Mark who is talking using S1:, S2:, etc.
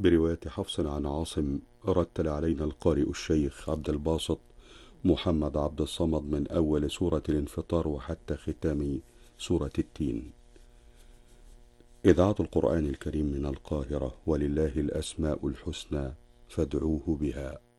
S1: برواية حفص عن عاصم، رتل علينا القارئ الشيخ عبد الباسط محمد عبد الصمد من أول سورة الانفطار وحتى ختام سورة التين. إذاعة القرآن الكريم من القاهرة، ولله الأسماء الحسنى فادعوه بها.